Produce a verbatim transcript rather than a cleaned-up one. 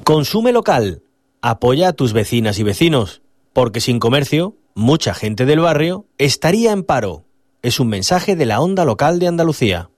Consume local. Apoya a tus vecinas y vecinos, porque sin comercio, mucha gente del barrio estaría en paro. Es un mensaje de la Onda Local de Andalucía.